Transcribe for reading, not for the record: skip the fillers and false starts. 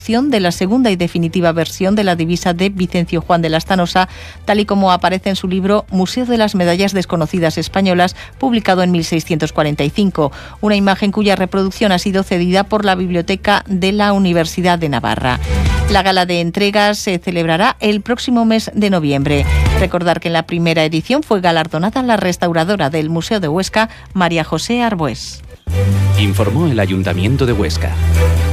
de la segunda y definitiva versión de la divisa de Vicencio Juan de Lastanosa, tal y como aparece en su libro Museo de las Medallas Desconocidas Españolas, publicado en 1645, una imagen cuya reproducción ha sido cedida por la Biblioteca de la Universidad de Navarra. La gala de entregas se celebrará el próximo mes de noviembre. Recordar que en la primera edición fue galardonada la restauradora del Museo de Huesca, María José Arbués. Informó el Ayuntamiento de Huesca.